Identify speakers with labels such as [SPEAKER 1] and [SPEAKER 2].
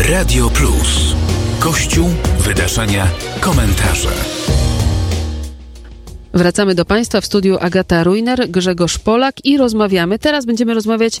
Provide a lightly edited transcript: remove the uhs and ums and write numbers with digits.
[SPEAKER 1] Radio Plus. Kościół, wydarzenia, komentarze.
[SPEAKER 2] Wracamy do Państwa w studiu Agata Rujner, Grzegorz Polak i rozmawiamy. Teraz będziemy rozmawiać